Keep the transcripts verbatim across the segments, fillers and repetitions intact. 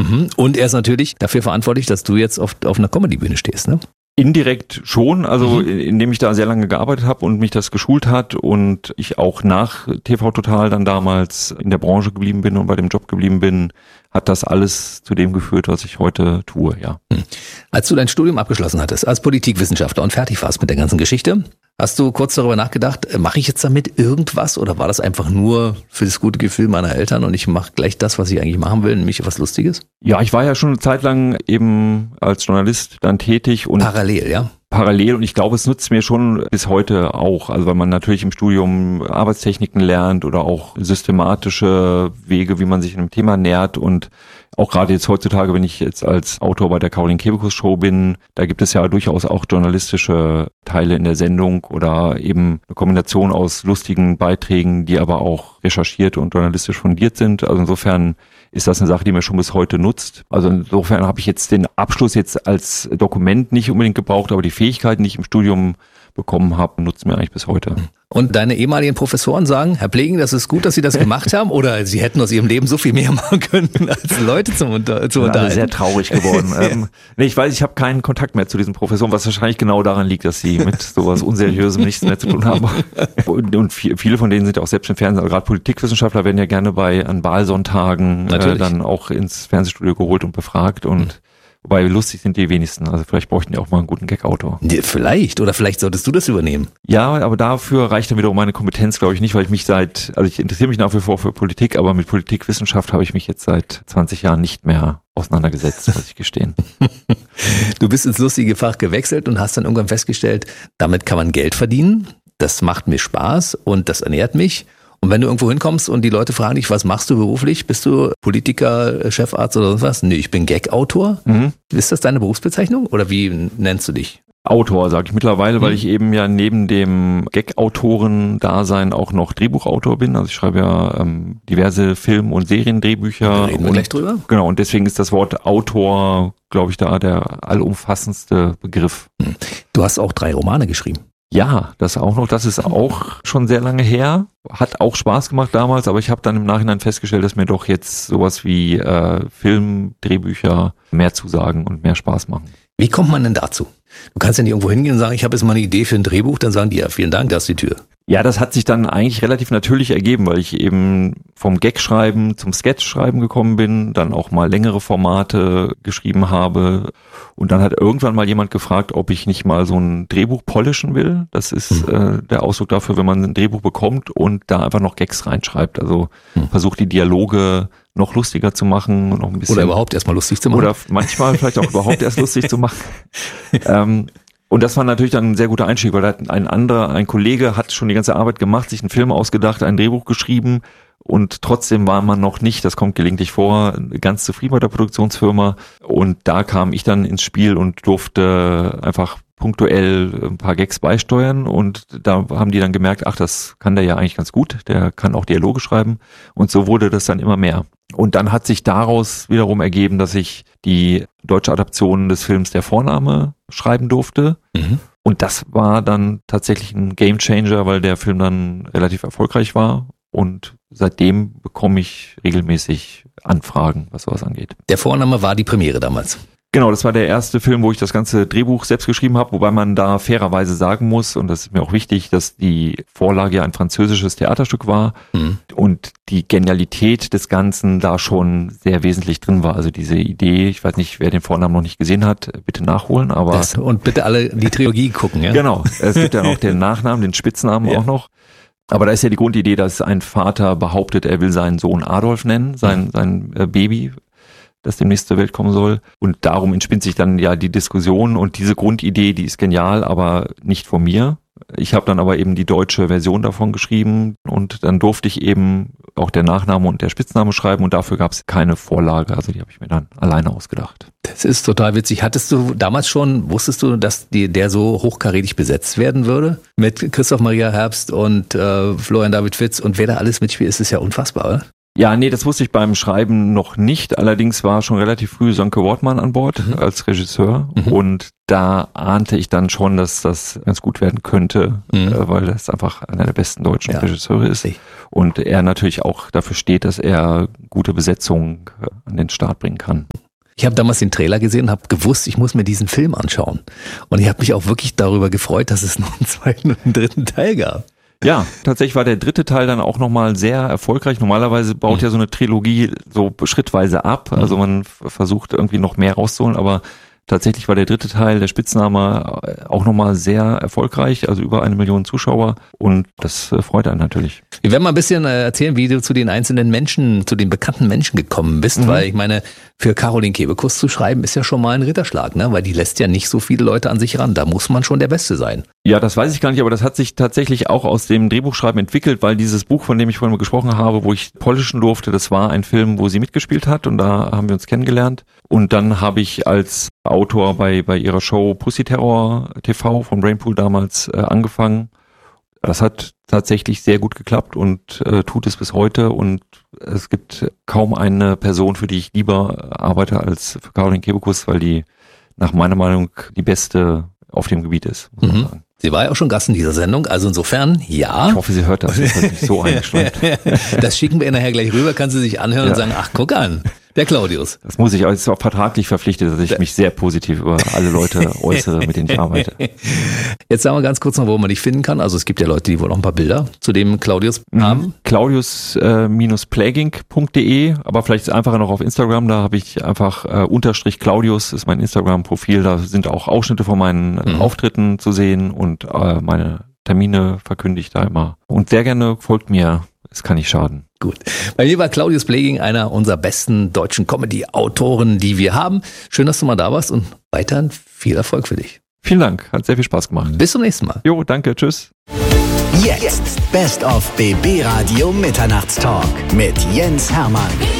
Mhm. Und er ist natürlich dafür verantwortlich, dass du jetzt auf, auf einer Comedy-Bühne stehst, ne? Indirekt schon, also Mhm. indem ich da sehr lange gearbeitet habe und mich das geschult hat und ich auch nach T V Total dann damals in der Branche geblieben bin und bei dem Job geblieben bin, hat das alles zu dem geführt, was ich heute tue, ja. Als du dein Studium abgeschlossen hattest, als Politikwissenschaftler und fertig warst mit der ganzen Geschichte, hast du kurz darüber nachgedacht, mache ich jetzt damit irgendwas oder war das einfach nur für das gute Gefühl meiner Eltern und ich mache gleich das, was ich eigentlich machen will, nämlich was Lustiges? Ja, ich war ja schon eine Zeit lang eben als Journalist dann tätig und Parallel, ja? Parallel, und ich glaube, es nutzt mir schon bis heute auch, also weil man natürlich im Studium Arbeitstechniken lernt oder auch systematische Wege, wie man sich einem Thema nähert, und auch gerade jetzt heutzutage, wenn ich jetzt als Autor bei der Caroline Kebekus Show bin, da gibt es ja durchaus auch journalistische Teile in der Sendung oder eben eine Kombination aus lustigen Beiträgen, die aber auch recherchiert und journalistisch fundiert sind. Also insofern ist das eine Sache, die mir schon bis heute nutzt. Also insofern habe ich jetzt den Abschluss jetzt als Dokument nicht unbedingt gebraucht, aber die Fähigkeiten, die ich im Studium bekommen habe, nutzen mir eigentlich bis heute. Und deine ehemaligen Professoren sagen, Herr Plegen, das ist gut, dass Sie das gemacht haben, oder Sie hätten aus Ihrem Leben so viel mehr machen können, als Leute zum Unter- zu unterhalten? Ja, sehr traurig geworden. ähm, nee, ich weiß, ich habe keinen Kontakt mehr zu diesen Professoren, was wahrscheinlich genau daran liegt, dass sie mit sowas Unseriösem nichts mehr zu tun haben. Und, und viele von denen sind auch selbst im Fernsehen, also gerade Politikwissenschaftler werden ja gerne bei an Wahlsonntagen äh, dann auch ins Fernsehstudio geholt und befragt, und mhm. Wobei lustig sind die wenigsten. Also vielleicht bräuchten die auch mal einen guten Gag-Autor. Ja, vielleicht. Oder vielleicht solltest du das übernehmen. Ja, aber dafür reicht dann wiederum meine Kompetenz, glaube ich, nicht, weil ich mich seit, also ich interessiere mich nach wie vor für Politik, aber mit Politikwissenschaft habe ich mich jetzt seit zwanzig Jahren nicht mehr auseinandergesetzt, muss ich gestehen. Du bist ins lustige Fach gewechselt und hast dann irgendwann festgestellt, damit kann man Geld verdienen. Das macht mir Spaß und das ernährt mich. Und wenn du irgendwo hinkommst und die Leute fragen dich, was machst du beruflich? Bist du Politiker, Chefarzt oder sonst was? Nee, ich bin Gag-Autor. Mhm. Ist das deine Berufsbezeichnung oder wie nennst du dich? Autor, sage ich mittlerweile, mhm. weil ich eben ja neben dem Gag-Autoren-Dasein auch noch Drehbuchautor bin. Also ich schreibe ja ähm, diverse Film- und Seriendrehbücher. Da reden wir und, gleich drüber. Genau, und deswegen ist das Wort Autor, glaube ich, da der allumfassendste Begriff. Du hast auch drei Romane geschrieben. Ja, das auch noch. Das ist auch schon sehr lange her. Hat auch Spaß gemacht damals, aber ich habe dann im Nachhinein festgestellt, dass mir doch jetzt sowas wie äh, Film, Drehbücher mehr zusagen und mehr Spaß machen. Wie kommt man denn dazu? Du kannst ja nicht irgendwo hingehen und sagen, ich habe jetzt mal eine Idee für ein Drehbuch, dann sagen die, ja, vielen Dank, da ist die Tür. Ja, das hat sich dann eigentlich relativ natürlich ergeben, weil ich eben vom Gag-Schreiben zum Sketch-Schreiben gekommen bin, dann auch mal längere Formate geschrieben habe, und dann hat irgendwann mal jemand gefragt, ob ich nicht mal so ein Drehbuch polischen will. Das ist mhm. äh, der Ausdruck dafür, wenn man ein Drehbuch bekommt und da einfach noch Gags reinschreibt. Also mhm. versucht die Dialoge noch lustiger zu machen und noch ein bisschen. Oder überhaupt erstmal lustig zu machen. Oder manchmal vielleicht auch überhaupt erst lustig zu machen. ähm, Und das war natürlich dann ein sehr guter Einstieg, weil da hat ein anderer, ein Kollege hat schon die ganze Arbeit gemacht, sich einen Film ausgedacht, ein Drehbuch geschrieben, und trotzdem war man noch nicht, das kommt gelegentlich vor, ganz zufrieden mit der Produktionsfirma, und da kam ich dann ins Spiel und durfte einfach punktuell ein paar Gags beisteuern, und da haben die dann gemerkt, ach, das kann der ja eigentlich ganz gut, der kann auch Dialoge schreiben, und so wurde das dann immer mehr. Und dann hat sich daraus wiederum ergeben, dass ich die deutsche Adaption des Films Der Vorname schreiben durfte. Mhm. Und das war dann tatsächlich ein Gamechanger, weil der Film dann relativ erfolgreich war. Und seitdem bekomme ich regelmäßig Anfragen, was sowas angeht. Der Vorname war die Premiere damals. Genau, das war der erste Film, wo ich das ganze Drehbuch selbst geschrieben habe, wobei man da fairerweise sagen muss, und das ist mir auch wichtig, dass die Vorlage ja ein französisches Theaterstück war mhm. und die Genialität des Ganzen da schon sehr wesentlich drin war. Also diese Idee, ich weiß nicht, wer den Vornamen noch nicht gesehen hat, bitte nachholen. Aber das, und bitte alle die Trilogie gucken. Ja? Genau, es gibt ja noch den Nachnamen, den Spitznamen ja. auch noch. Aber da ist ja die Grundidee, dass ein Vater behauptet, er will seinen Sohn Adolf nennen, sein, sein äh, Baby, das demnächst zur Welt kommen soll. Und darum entspinnt sich dann ja die Diskussion, und diese Grundidee, die ist genial, aber nicht von mir. Ich habe dann aber eben die deutsche Version davon geschrieben, und dann durfte ich eben auch der Nachname und der Spitzname schreiben, und dafür gab es keine Vorlage, also die habe ich mir dann alleine ausgedacht. Das ist total witzig. Hattest du damals schon, wusstest du, dass die, der so hochkarätig besetzt werden würde? Mit Christoph Maria Herbst und äh, Florian David Fitz und wer da alles mitspielt, ist es ja unfassbar, oder? Ja, nee, das wusste ich beim Schreiben noch nicht. Allerdings war schon relativ früh Sönke Wortmann an Bord mhm. als Regisseur. Mhm. Und da ahnte ich dann schon, dass das ganz gut werden könnte, mhm. äh, weil das einfach einer der besten deutschen ja. Regisseure ist. Und er natürlich auch dafür steht, dass er gute Besetzungen äh, an den Start bringen kann. Ich habe damals den Trailer gesehen und habe gewusst, ich muss mir diesen Film anschauen. Und ich habe mich auch wirklich darüber gefreut, dass es noch einen zweiten und einen dritten Teil gab. Ja, tatsächlich war der dritte Teil dann auch nochmal sehr erfolgreich. Normalerweise baut mhm. ja so eine Trilogie so schrittweise ab. Also man versucht irgendwie noch mehr rauszuholen, aber tatsächlich war der dritte Teil, der Spitzname, auch nochmal sehr erfolgreich, also über eine Million Zuschauer, und das freut einen natürlich. Wir werden mal ein bisschen erzählen, wie du zu den einzelnen Menschen, zu den bekannten Menschen gekommen bist, mhm. weil ich meine, für Caroline Kebekus zu schreiben ist ja schon mal ein Ritterschlag, ne? Weil die lässt ja nicht so viele Leute an sich ran, da muss man schon der Beste sein. Ja, das weiß ich gar nicht, aber das hat sich tatsächlich auch aus dem Drehbuchschreiben entwickelt, weil dieses Buch, von dem ich vorhin mal gesprochen habe, wo ich polnischen durfte, das war ein Film, wo sie mitgespielt hat, und da haben wir uns kennengelernt. Und dann habe ich als Autor bei bei ihrer Show Pussy Terror T V von Brainpool damals äh, angefangen. Das hat tatsächlich sehr gut geklappt und äh, tut es bis heute, und es gibt kaum eine Person, für die ich lieber arbeite als für Caroline Kebekus, weil die nach meiner Meinung die beste auf dem Gebiet ist, muss man mhm. sagen. Sie war ja auch schon Gast in dieser Sendung, also insofern, ja. Ich hoffe, sie hört das, das ist nicht so eingeschränkt. Das schicken wir ihr nachher gleich rüber, kann sie sich anhören ja. und sagen, ach, guck an, der Claudius. Das muss ich, aber es ist auch vertraglich verpflichtet, dass ich mich sehr positiv über alle Leute äußere, mit denen ich arbeite. Jetzt sagen wir ganz kurz noch, wo man dich finden kann. Also es gibt ja Leute, die wohl noch ein paar Bilder zu dem Claudius haben. Mhm. Claudius Plaguing punkt de, aber vielleicht einfacher noch auf Instagram, da habe ich einfach äh, Unterstrich Claudius, ist mein Instagram-Profil, da sind auch Ausschnitte von meinen mhm. Auftritten zu sehen und äh, meine Termine verkünde ich da immer. Und sehr gerne folgt mir, es kann nicht schaden. Gut. Bei mir war Claudius Plaguing einer unserer besten deutschen Comedy-Autoren, die wir haben. Schön, dass du mal da warst, und weiterhin viel Erfolg für dich. Vielen Dank, hat sehr viel Spaß gemacht. Bis zum nächsten Mal. Jo, danke, tschüss. Jetzt Best of B B Radio Mitternachtstalk mit Jens Hermann.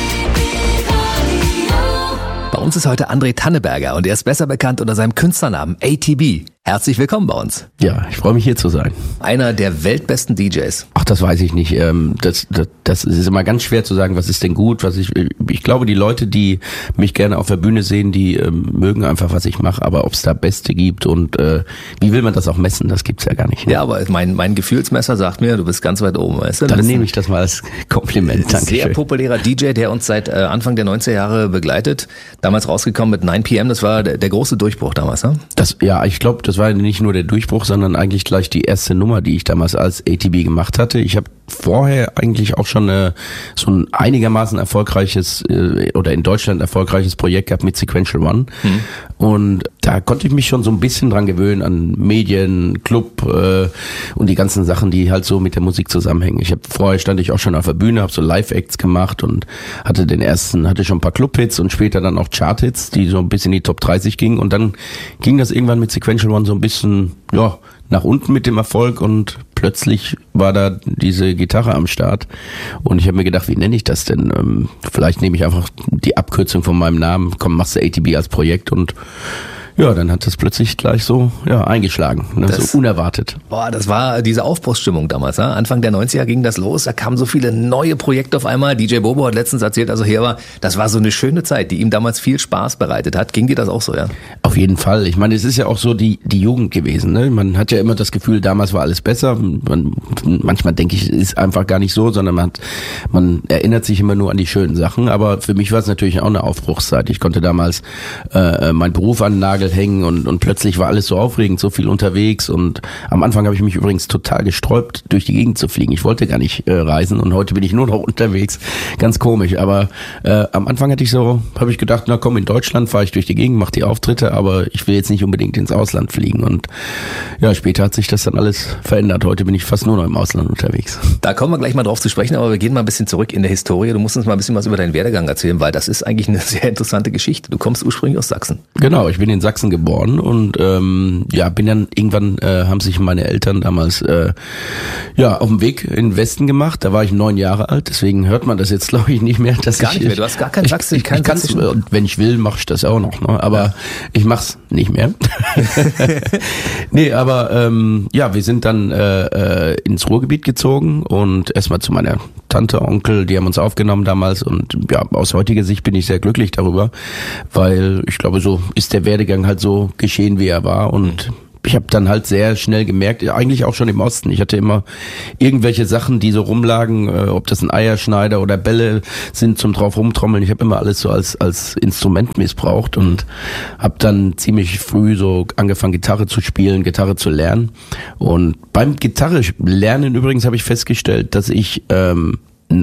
Bei uns ist heute André Tanneberger, und er ist besser bekannt unter seinem Künstlernamen A T B. Herzlich willkommen bei uns. Ja, ich freue mich, hier zu sein. Einer der weltbesten D Js. Ach, das weiß ich nicht. Das, das, das ist immer ganz schwer zu sagen, was ist denn gut, was ich, ich glaube, die Leute, die mich gerne auf der Bühne sehen, die ähm, mögen einfach, was ich mache, aber ob es da Beste gibt und äh, wie will man das auch messen, das gibt's ja gar nicht. Ne? Ja, aber mein, mein Gefühlsmesser sagt mir, du bist ganz weit oben. Weißt du? Dann nehme ich das mal als Kompliment. Dankeschön. Sehr populärer D J, der uns seit äh, Anfang der neunziger Jahre begleitet. Damals rausgekommen mit nine p m, das war der, der große Durchbruch damals, ne? Das, ja, ich glaube, das war nicht nur der Durchbruch, sondern eigentlich gleich die erste Nummer, die ich damals als A T B gemacht hatte. Ich habe vorher eigentlich auch schon eine, so ein einigermaßen erfolgreiches äh, oder in Deutschland erfolgreiches Projekt gehabt mit Sequential One. Mhm. Und da konnte ich mich schon so ein bisschen dran gewöhnen an Medien, Club äh, und die ganzen Sachen, die halt so mit der Musik zusammenhängen. Ich habe vorher stand ich auch schon auf der Bühne, habe so Live-Acts gemacht und hatte den ersten, hatte schon ein paar Club-Hits und später dann auch Chart-Hits, die so ein bisschen in die Top dreißig gingen. Und dann ging das irgendwann mit Sequential One so ein bisschen, ja, nach unten mit dem Erfolg, und plötzlich war da diese Gitarre am Start und ich habe mir gedacht, wie nenne ich das denn? Ähm, vielleicht nehme ich einfach die Abkürzung von meinem Namen, komm, machst du A T B als Projekt, und ja, dann hat das plötzlich gleich so ja eingeschlagen, ne, so unerwartet. Boah, das war diese Aufbruchsstimmung damals. Ne? Anfang der neunziger ging das los, da kamen so viele neue Projekte auf einmal. D J Bobo hat letztens erzählt, also hier war, das war so eine schöne Zeit, die ihm damals viel Spaß bereitet hat. Ging dir das auch so, ja? Auf jeden Fall. Ich meine, es ist ja auch so die die Jugend gewesen. Ne? Man hat ja immer das Gefühl, damals war alles besser. Man, manchmal denke ich, ist einfach gar nicht so, sondern man, hat, man erinnert sich immer nur an die schönen Sachen. Aber für mich war es natürlich auch eine Aufbruchszeit. Ich konnte damals äh, meinen Beruf an den Nagel hängen, und, und plötzlich war alles so aufregend, so viel unterwegs, und am Anfang habe ich mich übrigens total gesträubt, durch die Gegend zu fliegen. Ich wollte gar nicht äh, reisen, und heute bin ich nur noch unterwegs. Ganz komisch, aber äh, am Anfang hatte ich so, habe ich gedacht, na komm, in Deutschland fahre ich durch die Gegend, mache die Auftritte, aber ich will jetzt nicht unbedingt ins Ausland fliegen, und ja, später hat sich das dann alles verändert. Heute bin ich fast nur noch im Ausland unterwegs. Da kommen wir gleich mal drauf zu sprechen, aber wir gehen mal ein bisschen zurück in der Historie. Du musst uns mal ein bisschen was über deinen Werdegang erzählen, weil das ist eigentlich eine sehr interessante Geschichte. Du kommst ursprünglich aus Sachsen. Genau, ich bin in Sachsen geboren und ähm, ja, bin dann irgendwann, äh, haben sich meine Eltern damals äh, ja auf dem Weg in den Westen gemacht. Da war ich neun Jahre alt, deswegen hört man das jetzt, glaube ich, nicht mehr. Dass gar ich, nicht mehr, du hast gar keinen Sachsen, ich, ich, ich kann's, und wenn ich will, mache ich das auch noch, ne? Aber ja. Ich mach's nicht mehr. Nee, aber ähm, ja, wir sind dann äh, ins Ruhrgebiet gezogen und erstmal zu meiner Tante, Onkel, die haben uns aufgenommen damals, und ja, aus heutiger Sicht bin ich sehr glücklich darüber, weil ich glaube, so ist der Werdegang Anfang halt so geschehen, wie er war und ich habe dann halt sehr schnell gemerkt, eigentlich auch schon im Osten, ich hatte immer irgendwelche Sachen, die so rumlagen, äh, ob das ein Eierschneider oder Bälle sind zum drauf rumtrommeln. Ich habe immer alles so als als Instrument missbraucht und habe dann ziemlich früh so angefangen, Gitarre zu spielen, Gitarre zu lernen. Und beim Gitarre lernen übrigens habe ich festgestellt, dass ich ähm,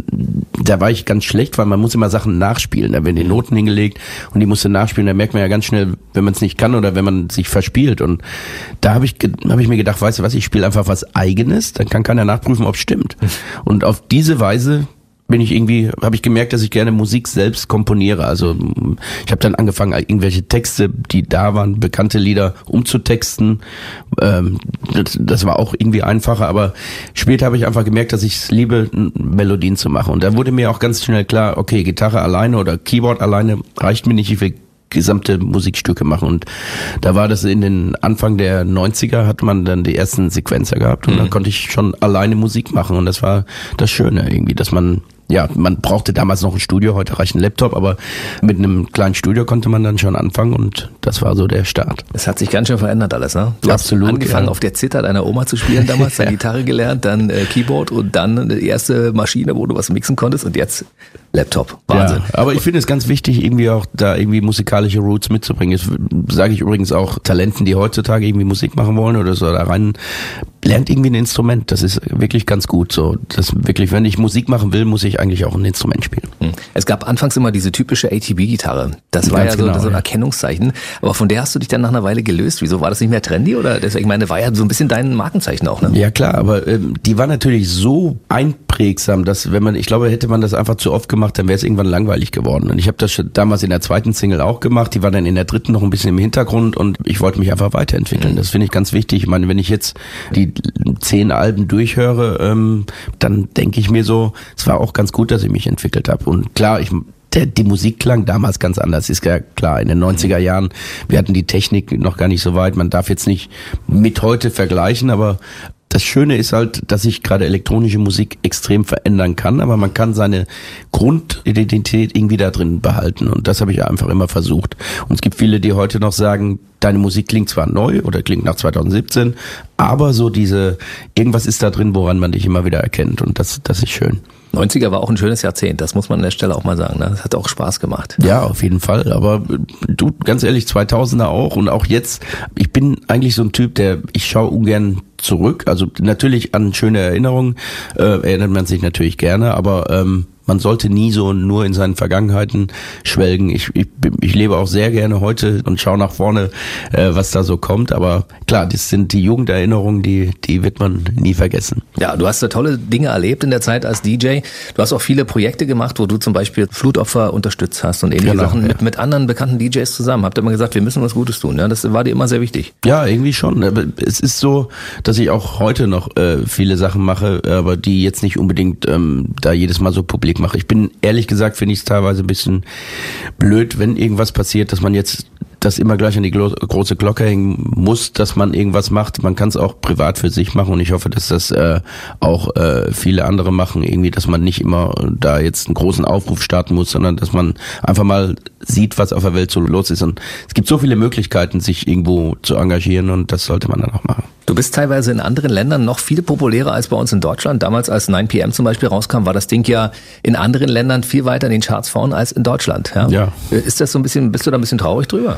da war ich ganz schlecht, weil man muss immer Sachen nachspielen. Da werden die Noten hingelegt und die musste nachspielen. Da merkt man ja ganz schnell, wenn man es nicht kann oder wenn man sich verspielt. Und da habe ich, hab ich mir gedacht, weißt du was, ich spiele einfach was Eigenes, dann kann keiner nachprüfen, ob es stimmt. Und auf diese Weise bin ich irgendwie, habe ich gemerkt, dass ich gerne Musik selbst komponiere. Also ich habe dann angefangen, irgendwelche Texte, die da waren, bekannte Lieder umzutexten. Ähm, das, das war auch irgendwie einfacher, aber später habe ich einfach gemerkt, dass ich es liebe, Melodien zu machen. Und da wurde mir auch ganz schnell klar, okay, Gitarre alleine oder Keyboard alleine reicht mir nicht, ich will gesamte Musikstücke machen. Und da war das in den Anfang der neunziger, hat man dann die ersten Sequenzer gehabt und mhm. dann konnte ich schon alleine Musik machen und das war das Schöne irgendwie, dass man ja, man brauchte damals noch ein Studio, heute reicht ein Laptop, aber mit einem kleinen Studio konnte man dann schon anfangen und das war so der Start. Es hat sich ganz schön verändert alles, ne? Du Absolut, hast angefangen ja. auf der Zither deiner Oma zu spielen damals, dann Gitarre gelernt, dann äh, Keyboard und dann die erste Maschine, wo du was mixen konntest und jetzt Laptop. Wahnsinn. Ja, aber ich finde es ganz wichtig, irgendwie auch da irgendwie musikalische Roots mitzubringen. Das sage ich übrigens auch Talenten, die heutzutage irgendwie Musik machen wollen oder so da rein. Lernt irgendwie ein Instrument, das ist wirklich ganz gut so. Das wirklich, wenn ich Musik machen will, muss ich eigentlich auch ein Instrument spielen. Es gab anfangs immer diese typische A T B-Gitarre. Das war Ganz ja so, genau, so ein ja. Erkennungszeichen. Aber von der hast du dich dann nach einer Weile gelöst. Wieso war das nicht mehr trendy? Oder das, ich meine, war ja so ein bisschen dein Markenzeichen auch, ne? Ja klar, aber ähm, die war natürlich so einprägsam, dass wenn man, ich glaube, hätte man das einfach zu oft gemacht, dann wäre es irgendwann langweilig geworden. Und ich habe das schon damals in der zweiten Single auch gemacht. Die war dann in der dritten noch ein bisschen im Hintergrund und ich wollte mich einfach weiterentwickeln. Mhm. Das finde ich ganz wichtig. Ich meine, wenn ich jetzt die zehn Alben durchhöre, ähm, dann denke ich mir so, es war auch ganz gut, dass ich mich entwickelt habe. Und klar, ich der, die Musik klang damals ganz anders, ist ja klar. In den neunziger Jahren, wir hatten die Technik noch gar nicht so weit. Man darf jetzt nicht mit heute vergleichen, aber das Schöne ist halt, dass sich gerade elektronische Musik extrem verändern kann, aber man kann seine Grundidentität irgendwie da drin behalten und das habe ich einfach immer versucht. Und es gibt viele, die heute noch sagen, deine Musik klingt zwar neu oder klingt nach zweitausendsiebzehn, aber so diese, irgendwas ist da drin, woran man dich immer wieder erkennt und das, das ist schön. neunziger war auch ein schönes Jahrzehnt, das muss man an der Stelle auch mal sagen. Ne? Das hat auch Spaß gemacht. Ja, auf jeden Fall. Aber du, ganz ehrlich, zweitausender auch und auch jetzt, ich bin eigentlich so ein Typ, der, ich schaue ungern zurück. Also natürlich an schöne Erinnerungen äh, erinnert man sich natürlich gerne, aber ähm, man sollte nie so nur in seinen Vergangenheiten schwelgen. Ich, ich, ich lebe auch sehr gerne heute und schaue nach vorne, äh, was da so kommt. Aber klar, das sind die Jugenderinnerungen, die, die wird man nie vergessen. Ja, du hast da tolle Dinge erlebt in der Zeit als D J. Du hast auch viele Projekte gemacht, wo du zum Beispiel Flutopfer unterstützt hast und ähnliche Genau, Sachen ja. mit, mit anderen bekannten D Js zusammen. Habt ihr immer gesagt, wir müssen was Gutes tun. Ja, das war dir immer sehr wichtig. Ja, irgendwie schon. Aber es ist so, dass ich auch heute noch äh, viele Sachen mache, aber die jetzt nicht unbedingt ähm, da jedes Mal so publik mache. Ich bin, ehrlich gesagt, finde ich es teilweise ein bisschen blöd, wenn irgendwas passiert, dass man jetzt das immer gleich an die glo- große Glocke hängen muss, dass man irgendwas macht. Man kann es auch privat für sich machen und ich hoffe, dass das äh, auch äh, viele andere machen, irgendwie, dass man nicht immer da jetzt einen großen Aufruf starten muss, sondern dass man einfach mal sieht, was auf der Welt so los ist. Und es gibt so viele Möglichkeiten, sich irgendwo zu engagieren und das sollte man dann auch machen. Du bist teilweise in anderen Ländern noch viel populärer als bei uns in Deutschland. Damals, als neun P M zum Beispiel rauskam, war das Ding ja in anderen Ländern viel weiter in den Charts vorn als in Deutschland. Ja? Ja. Ist das so ein bisschen, bist du da ein bisschen traurig drüber?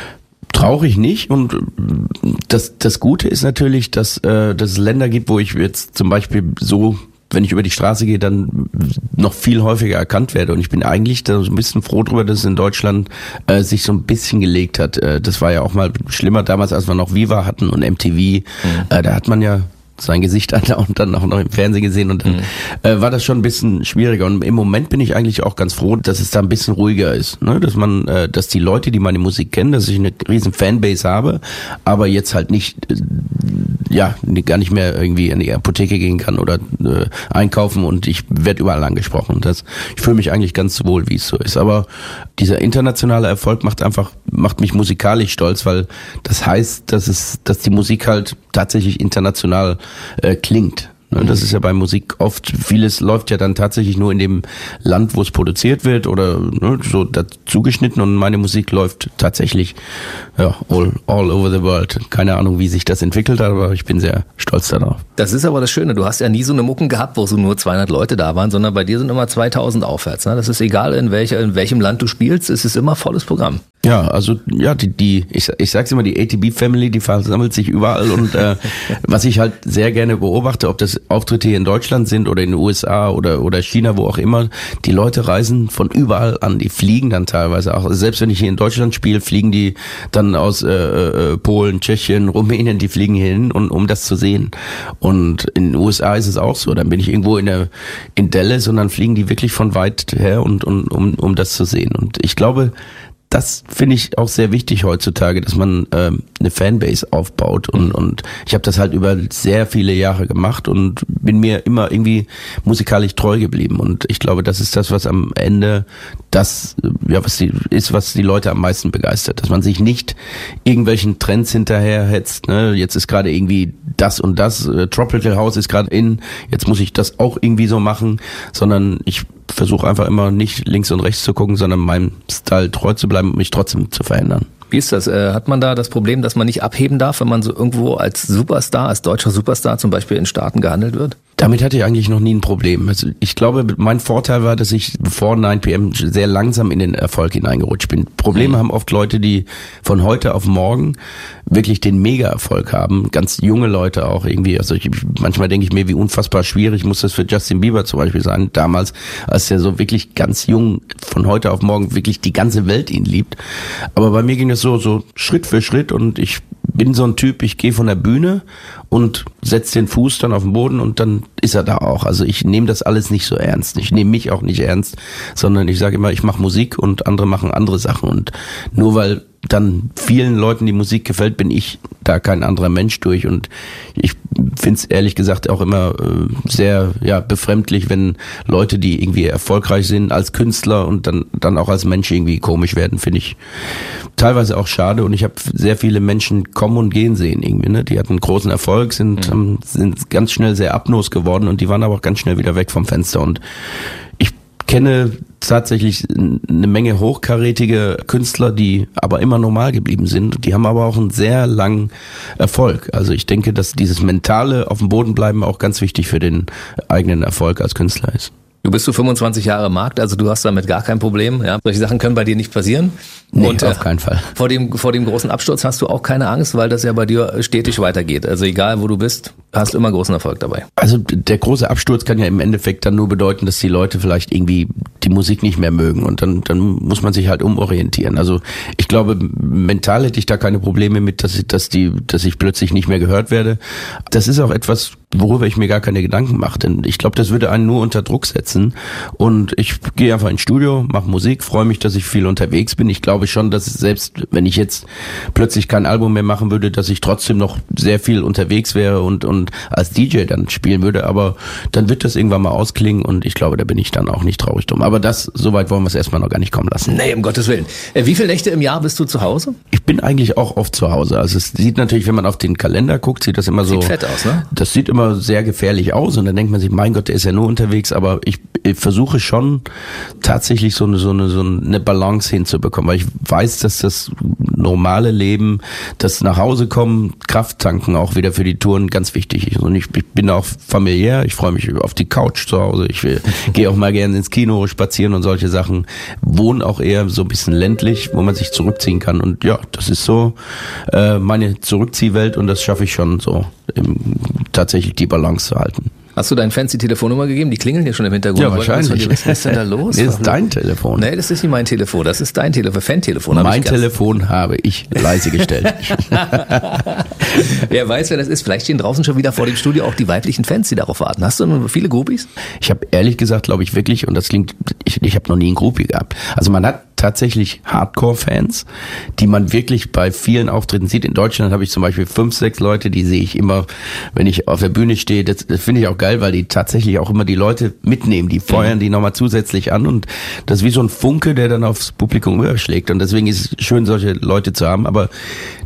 Traurig nicht und das das Gute ist natürlich, dass, äh, dass es Länder gibt, wo ich jetzt zum Beispiel so, wenn ich über die Straße gehe, dann noch viel häufiger erkannt werde. Und ich bin eigentlich da so ein bisschen froh drüber, dass es in Deutschland äh, sich so ein bisschen gelegt hat. Äh, das war ja auch mal schlimmer damals, als wir noch Viva hatten und M T V. Mhm. Äh, da hat man ja sein Gesicht und dann auch noch im Fernsehen gesehen und dann mhm. äh, war das schon ein bisschen schwieriger und im Moment bin ich eigentlich auch ganz froh, dass es da ein bisschen ruhiger ist, ne? Dass man, äh, dass die Leute, die meine Musik kennen, dass ich eine riesen Fanbase habe, aber jetzt halt nicht, äh, ja, gar nicht mehr irgendwie in die Apotheke gehen kann oder äh, einkaufen und ich werde überall angesprochen. Das, ich fühle mich eigentlich ganz wohl, wie es so ist, aber dieser internationale Erfolg macht einfach, macht mich musikalisch stolz, weil das heißt, dass es, dass die Musik halt tatsächlich international äh, klingt. Das ist ja bei Musik oft, vieles läuft ja dann tatsächlich nur in dem Land, wo es produziert wird oder ne, so dazu geschnitten und meine Musik läuft tatsächlich ja, all, all over the world. Keine Ahnung, wie sich das entwickelt hat, aber ich bin sehr stolz darauf. Das ist aber das Schöne, du hast ja nie so eine Mucken gehabt, wo so nur zweihundert Leute da waren, sondern bei dir sind immer zweitausend aufwärts. Ne? Das ist egal, in, welcher, in welchem Land du spielst, es ist immer volles Programm. Ja, also ja, die, die ich, ich sag's immer, die A T B-Family, die versammelt sich überall und äh, was ich halt sehr gerne beobachte, ob das Auftritte hier in Deutschland sind oder in den U S A oder oder China, wo auch immer, die Leute reisen von überall an, die fliegen dann teilweise auch, selbst wenn ich hier in Deutschland spiele, fliegen die dann aus äh, äh, Polen, Tschechien, Rumänien, die fliegen hier hin, und, um das zu sehen. Und in den U S A ist es auch so, dann bin ich irgendwo in der in Dallas und dann fliegen die wirklich von weit her und, und um um das zu sehen. Und ich glaube, das finde ich auch sehr wichtig heutzutage, dass man ähm, eine Fanbase aufbaut und und ich habe das halt über sehr viele Jahre gemacht und bin mir immer irgendwie musikalisch treu geblieben und ich glaube, das ist das, was am Ende das ja was die ist, was die Leute am meisten begeistert, dass man sich nicht irgendwelchen Trends hinterherhetzt, ne? Jetzt ist gerade irgendwie das und das, äh, Tropical House ist gerade in, jetzt muss ich das auch irgendwie so machen, sondern ich versuche einfach immer nicht links und rechts zu gucken, sondern meinem Style treu zu bleiben und mich trotzdem zu verändern. Wie ist das? Äh, hat man da das Problem, dass man nicht abheben darf, wenn man so irgendwo als Superstar, als deutscher Superstar zum Beispiel in Staaten gehandelt wird? Damit hatte ich eigentlich noch nie ein Problem. Also ich glaube, mein Vorteil war, dass ich vor neun P M sehr langsam in den Erfolg hineingerutscht bin. Probleme mhm. haben oft Leute, die von heute auf morgen wirklich den Mega-Erfolg haben. Ganz junge Leute auch irgendwie. Also ich, manchmal denke ich mir, wie unfassbar schwierig muss das für Justin Bieber zum Beispiel sein. Damals, als er so wirklich ganz jung von heute auf morgen wirklich die ganze Welt ihn liebt. Aber bei mir ging das so, so Schritt für Schritt und ich bin so ein Typ, ich gehe von der Bühne und setze den Fuß dann auf den Boden und dann ist er da auch. Also ich nehme das alles nicht so ernst. Ich nehme mich auch nicht ernst, sondern ich sage immer, ich mache Musik und andere machen andere Sachen. Und nur weil dann vielen Leuten die Musik gefällt, bin ich da kein anderer Mensch durch. Und ich finde es ehrlich gesagt auch immer äh, sehr ja befremdlich, wenn Leute, die irgendwie erfolgreich sind als Künstler und dann dann auch als Mensch irgendwie komisch werden, finde ich teilweise auch schade. Und ich habe sehr viele Menschen kommen und gehen sehen irgendwie, ne? Die hatten großen Erfolg, sind mhm. ähm, sind ganz schnell sehr abnos geworden und die waren aber auch ganz schnell wieder weg vom Fenster. Und ich kenne tatsächlich eine Menge hochkarätige Künstler, die aber immer normal geblieben sind. Die haben aber auch einen sehr langen Erfolg. Also ich denke, dass dieses mentale auf dem Boden bleiben auch ganz wichtig für den eigenen Erfolg als Künstler ist. Du bist so fünfundzwanzig Jahre im Markt, also du hast damit gar kein Problem. Ja? Solche Sachen können bei dir nicht passieren. Nee, und, auf keinen Fall. Vor dem, vor dem großen Absturz hast du auch keine Angst, weil das ja bei dir stetig weitergeht. Also egal, wo du bist, hast du immer großen Erfolg dabei. Also der große Absturz kann ja im Endeffekt dann nur bedeuten, dass die Leute vielleicht irgendwie die Musik nicht mehr mögen und dann, dann muss man sich halt umorientieren. Also ich glaube, mental hätte ich da keine Probleme mit, dass ich, dass die, dass ich plötzlich nicht mehr gehört werde. Das ist auch etwas, worüber ich mir gar keine Gedanken mache, denn ich glaube, das würde einen nur unter Druck setzen und ich gehe einfach ins Studio, mache Musik, freue mich, dass ich viel unterwegs bin. Ich glaube schon, dass selbst wenn ich jetzt plötzlich kein Album mehr machen würde, dass ich trotzdem noch sehr viel unterwegs wäre und und als D J dann spielen würde, aber dann wird das irgendwann mal ausklingen und ich glaube, da bin ich dann auch nicht traurig drum. Aber das, soweit wollen wir es erstmal noch gar nicht kommen lassen. Nee, um Gottes Willen. Wie viele Nächte im Jahr bist du zu Hause? Ich bin eigentlich auch oft zu Hause. Also es sieht natürlich, wenn man auf den Kalender guckt, sieht das immer so... Sieht fett aus, ne? Das sieht immer sehr gefährlich aus und dann denkt man sich, mein Gott, der ist ja nur unterwegs, aber ich, ich versuche schon tatsächlich so eine, so eine, so eine Balance hinzubekommen, weil ich weiß, dass das normale Leben, das nach Hause kommen, Kraft tanken auch wieder für die Touren ganz wichtig ist. Und ich, ich bin auch familiär, ich freue mich auf die Couch zu Hause, ich will, gehe auch mal gerne ins Kino, spazieren und solche Sachen, wohne auch eher so ein bisschen ländlich, wo man sich zurückziehen kann und ja, das ist so äh, meine Zurückziehwelt und das schaffe ich schon so, im, tatsächlich die Balance zu halten. Hast du deinen Fans die Telefonnummer gegeben? Die klingeln hier schon im Hintergrund. Ja, wahrscheinlich. Was ist denn da los? Das ist dein Telefon. Nee, das ist nicht mein Telefon. Das ist dein Telefon, Fan-Telefon. Mein Telefon habe ich leise gestellt. Wer weiß, wer das ist. Vielleicht stehen draußen schon wieder vor dem Studio auch die weiblichen Fans, die darauf warten. Hast du noch viele Groupies? Ich habe ehrlich gesagt, glaube ich wirklich, und das klingt, ich, ich habe noch nie einen Groupie gehabt. Also man hat tatsächlich Hardcore-Fans, die man wirklich bei vielen Auftritten sieht. In Deutschland habe ich zum Beispiel fünf, sechs Leute, die sehe ich immer, wenn ich auf der Bühne stehe. Das, das finde ich auch geil, weil die tatsächlich auch immer die Leute mitnehmen. Die feuern die nochmal zusätzlich an und das ist wie so ein Funke, der dann aufs Publikum überschlägt. Und deswegen ist es schön, solche Leute zu haben. Aber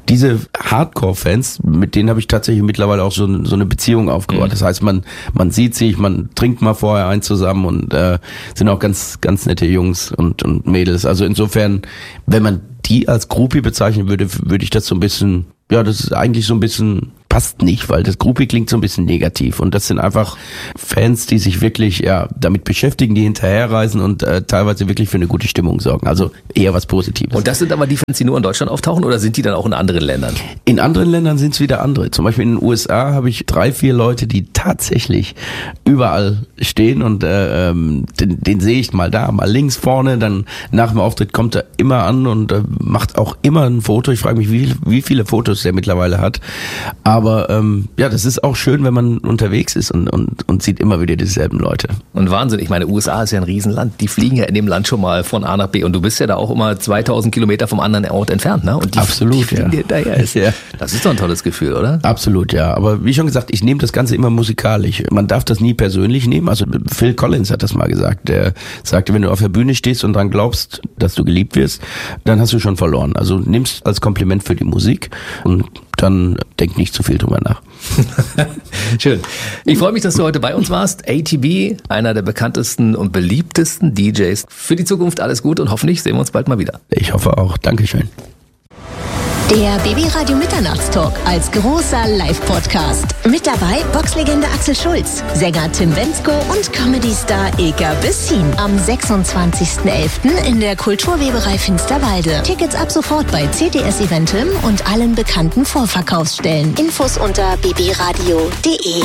diese Hardcore-Fans, mit denen habe ich tatsächlich mittlerweile auch so, so eine Beziehung aufgebaut. Mhm. Das heißt, man man sieht sich, man trinkt mal vorher ein zusammen und äh, sind auch ganz ganz nette Jungs und und Mädels. Also insofern, wenn man die als Groupie bezeichnen würde, würde ich das so ein bisschen, ja, das ist eigentlich so ein bisschen, passt nicht, weil das Groupie klingt so ein bisschen negativ und das sind einfach Fans, die sich wirklich ja damit beschäftigen, die hinterherreisen und äh, teilweise wirklich für eine gute Stimmung sorgen. Also eher was Positives. Und das sind aber die Fans, die nur in Deutschland auftauchen oder sind die dann auch in anderen Ländern? In anderen Ländern sind es wieder andere. Zum Beispiel in den U S A habe ich drei, vier Leute, die tatsächlich überall stehen und äh, ähm, den, den sehe ich mal da, mal links vorne, dann nach dem Auftritt kommt er immer an und äh, macht auch immer ein Foto. Ich frage mich, wie, wie viele Fotos der mittlerweile hat. Aber ähm, ja, das ist auch schön, wenn man unterwegs ist und, und, und sieht immer wieder dieselben Leute. Und Wahnsinn, ich meine, U S A ist ja ein Riesenland. Die fliegen ja in dem Land schon mal von A nach B und du bist ja da auch immer zweitausend Kilometer vom anderen Ort entfernt, ne? Und die, Absolut, die fliegen ja. hinterher. Ist, ja. Das ist doch ein tolles Gefühl, oder? Absolut, ja. Aber wie schon gesagt, ich nehme das Ganze immer musikalisch. Man darf das nie persönlich nehmen. Also Phil Collins hat das mal gesagt. Der sagte, wenn du auf der Bühne stehst und dran glaubst, dass du geliebt wirst, dann hast du schon verloren. Also nimm's als Kompliment für die Musik und dann denk nicht zu viel drüber nach. Schön. Ich freue mich, dass du heute bei uns warst. A T B, einer der bekanntesten und beliebtesten D Js. Für die Zukunft alles gut und hoffentlich sehen wir uns bald mal wieder. Ich hoffe auch. Dankeschön. Der B B Radio Mitternachtstalk als großer Live-Podcast. Mit dabei Boxlegende Axel Schulz, Sänger Tim Bendzko und Comedy-Star Ilka Bessin. Am sechsundzwanzigsten elften in der Kulturweberei Finsterwalde. Tickets ab sofort bei C T S Eventim und allen bekannten Vorverkaufsstellen. Infos unter b b radio punkt d e.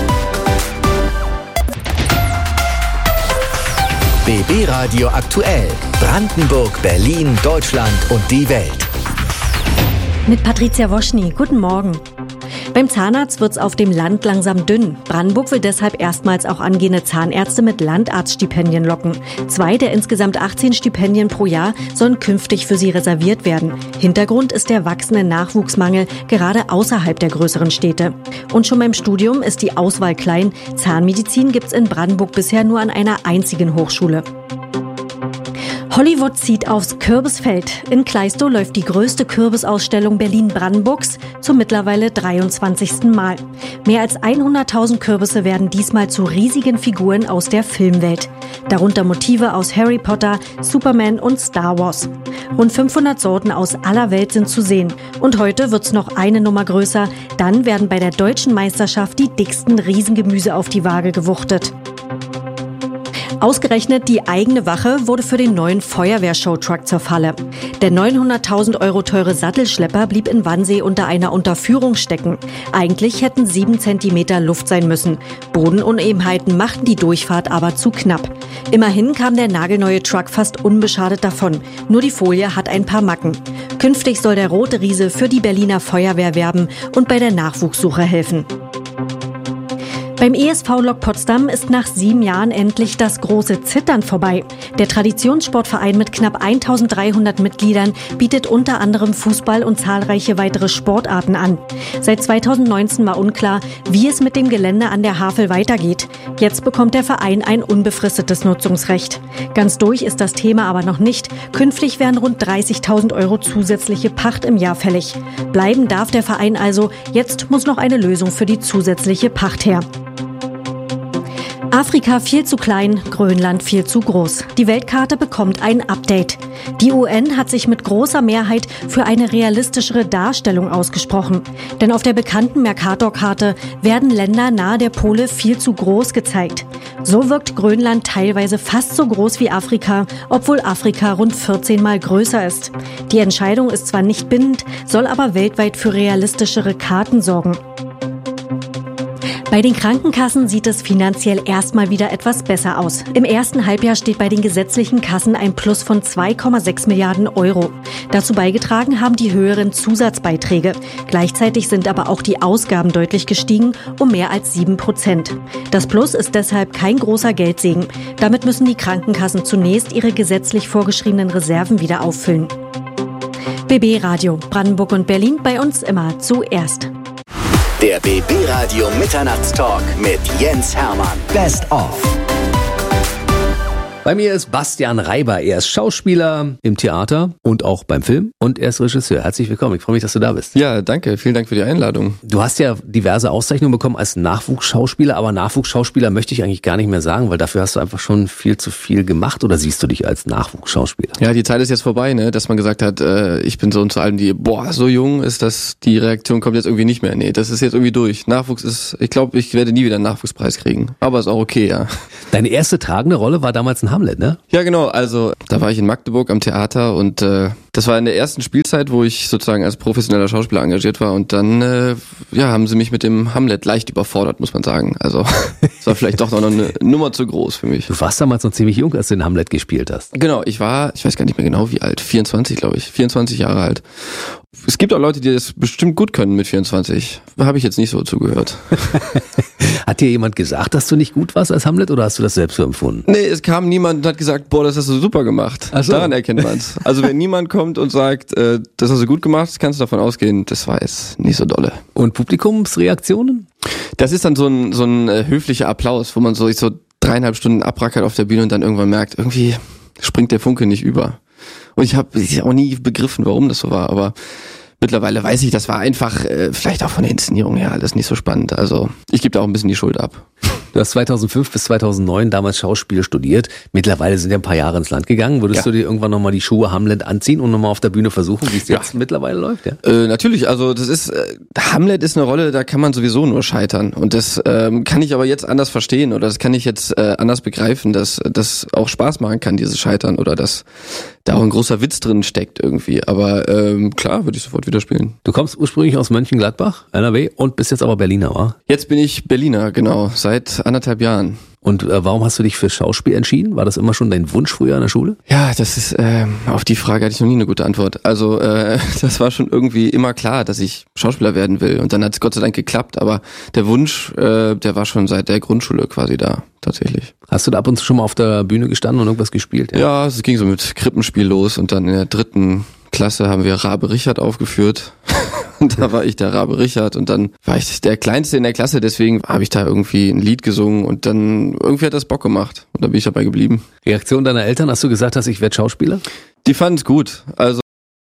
B B Radio aktuell. Brandenburg, Berlin, Deutschland und die Welt. Mit Patricia Woschny. Guten Morgen. Beim Zahnarzt wird's auf dem Land langsam dünn. Brandenburg will deshalb erstmals auch angehende Zahnärzte mit Landarztstipendien locken. Zwei der insgesamt achtzehn Stipendien pro Jahr sollen künftig für sie reserviert werden. Hintergrund ist der wachsende Nachwuchsmangel, gerade außerhalb der größeren Städte. Und schon beim Studium ist die Auswahl klein. Zahnmedizin gibt's in Brandenburg bisher nur an einer einzigen Hochschule. Hollywood zieht aufs Kürbisfeld. In Kleistow läuft die größte Kürbisausstellung Berlin-Brandenburgs zum mittlerweile dreiundzwanzigsten Mal. Mehr als hunderttausend Kürbisse werden diesmal zu riesigen Figuren aus der Filmwelt. Darunter Motive aus Harry Potter, Superman und Star Wars. Rund fünfhundert Sorten aus aller Welt sind zu sehen. Und heute wird's noch eine Nummer größer. Dann werden bei der Deutschen Meisterschaft die dicksten Riesengemüse auf die Waage gewuchtet. Ausgerechnet die eigene Wache wurde für den neuen Feuerwehr-Showtruck zur Falle. Der neunhunderttausend Euro teure Sattelschlepper blieb in Wannsee unter einer Unterführung stecken. Eigentlich hätten sieben Zentimeter Luft sein müssen. Bodenunebenheiten machten die Durchfahrt aber zu knapp. Immerhin kam der nagelneue Truck fast unbeschadet davon. Nur die Folie hat ein paar Macken. Künftig soll der rote Riese für die Berliner Feuerwehr werben und bei der Nachwuchssuche helfen. Beim E S V Lok Potsdam ist nach sieben Jahren endlich das große Zittern vorbei. Der Traditionssportverein mit knapp eintausenddreihundert Mitgliedern bietet unter anderem Fußball und zahlreiche weitere Sportarten an. Seit zweitausendneunzehn war unklar, wie es mit dem Gelände an der Havel weitergeht. Jetzt bekommt der Verein ein unbefristetes Nutzungsrecht. Ganz durch ist das Thema aber noch nicht. Künftig werden rund dreißigtausend Euro zusätzliche Pacht im Jahr fällig. Bleiben darf der Verein also. Jetzt muss noch eine Lösung für die zusätzliche Pacht her. Afrika viel zu klein, Grönland viel zu groß. Die Weltkarte bekommt ein Update. Die U N hat sich mit großer Mehrheit für eine realistischere Darstellung ausgesprochen. Denn auf der bekannten Mercator-Karte werden Länder nahe der Pole viel zu groß gezeigt. So wirkt Grönland teilweise fast so groß wie Afrika, obwohl Afrika rund vierzehn Mal größer ist. Die Entscheidung ist zwar nicht bindend, soll aber weltweit für realistischere Karten sorgen. Bei den Krankenkassen sieht es finanziell erstmal wieder etwas besser aus. Im ersten Halbjahr steht bei den gesetzlichen Kassen ein Plus von zwei Komma sechs Milliarden Euro. Dazu beigetragen haben die höheren Zusatzbeiträge. Gleichzeitig sind aber auch die Ausgaben deutlich gestiegen, um mehr als sieben Prozent. Das Plus ist deshalb kein großer Geldsegen. Damit müssen die Krankenkassen zunächst ihre gesetzlich vorgeschriebenen Reserven wieder auffüllen. B B Radio, Brandenburg und Berlin, bei uns immer zuerst. Der B B Radio Mitternachtstalk mit Jens Hermann. Best of. Bei mir ist Bastian Reiber. Er ist Schauspieler im Theater und auch beim Film und er ist Regisseur. Herzlich willkommen. Ich freue mich, dass du da bist. Ja, danke. Vielen Dank für die Einladung. Du hast ja diverse Auszeichnungen bekommen als Nachwuchsschauspieler, aber Nachwuchsschauspieler möchte ich eigentlich gar nicht mehr sagen, weil dafür hast du einfach schon viel zu viel gemacht. Oder siehst du dich als Nachwuchsschauspieler? Ja, die Zeit ist jetzt vorbei, ne, dass man gesagt hat, äh, ich bin so und zu allen, die, boah, so jung ist das, die Reaktion kommt jetzt irgendwie nicht mehr. Nee, das ist jetzt irgendwie durch. Nachwuchs ist, ich glaube, ich werde nie wieder einen Nachwuchspreis kriegen. Aber ist auch okay, ja. Deine erste tragende Rolle war damals ein Hamlet, ne? Ja, genau. Also da war ich in Magdeburg am Theater und äh, das war in der ersten Spielzeit, wo ich sozusagen als professioneller Schauspieler engagiert war und dann äh, ja, haben sie mich mit dem Hamlet leicht überfordert, muss man sagen. Also es war vielleicht doch noch eine Nummer zu groß für mich. Du warst damals noch ziemlich jung, als du den Hamlet gespielt hast. Genau, ich war, ich weiß gar nicht mehr genau wie alt, vierundzwanzig glaube ich, vierundzwanzig Jahre alt. Es gibt auch Leute, die das bestimmt gut können mit vierundzwanzig. Da habe ich jetzt nicht so zugehört. Hat dir jemand gesagt, dass du nicht gut warst als Hamlet oder hast du das selbst so empfunden? Nee, es kam niemand und hat gesagt, boah, das hast du super gemacht. Ach so. Daran erkennt man's. Also wenn niemand kommt und sagt, äh, das hast du gut gemacht, kannst du davon ausgehen, das war jetzt nicht so dolle. Und Publikumsreaktionen? Das ist dann so ein, so ein äh, höflicher Applaus, wo man so, so dreieinhalb Stunden abrackert auf der Bühne und dann irgendwann merkt, irgendwie springt der Funke nicht über. Und ich habe auch nie begriffen, warum das so war, aber mittlerweile weiß ich, das war einfach äh, vielleicht auch von der Inszenierung her alles nicht so spannend. Also ich gebe da auch ein bisschen die Schuld ab. Du hast zweitausendfünf bis zweitausendneun damals Schauspiel studiert. Mittlerweile sind ja ein paar Jahre ins Land gegangen. Würdest ja. du dir irgendwann nochmal die Schuhe Hamlet anziehen und nochmal auf der Bühne versuchen, wie es Ja. jetzt mittlerweile läuft? Ja? Äh, natürlich, also das ist, äh, Hamlet ist eine Rolle, da kann man sowieso nur scheitern. Und das ähm, kann ich aber jetzt anders verstehen oder das kann ich jetzt äh, anders begreifen, dass das auch Spaß machen kann, dieses Scheitern oder dass da auch ein großer Witz drin steckt irgendwie. Aber ähm, klar, würde ich sofort wieder spielen. Du kommst ursprünglich aus Mönchengladbach, N R W, und bist jetzt aber Berliner, wa? Jetzt bin ich Berliner, genau, seit anderthalb Jahren. Und äh, warum hast du dich für Schauspiel entschieden? War das immer schon dein Wunsch früher in der Schule? Ja, das ist, ähm, auf die Frage hatte ich noch nie eine gute Antwort. Also äh, das war schon irgendwie immer klar, dass ich Schauspieler werden will. Und dann hat es Gott sei Dank geklappt. Aber der Wunsch, äh, der war schon seit der Grundschule quasi da, tatsächlich. Hast du da ab und zu schon mal auf der Bühne gestanden und irgendwas gespielt? Ja, Ja, es ging so mit Krippenspiel los und dann in der dritten Klasse haben wir Rabe Richard aufgeführt. Und da war ich der Rabe Richard und dann war ich der Kleinste in der Klasse, deswegen habe ich da irgendwie ein Lied gesungen und dann irgendwie hat das Bock gemacht und da bin ich dabei geblieben. Reaktion deiner Eltern, als du gesagt hast, ich werde Schauspieler? Die fanden es gut. Also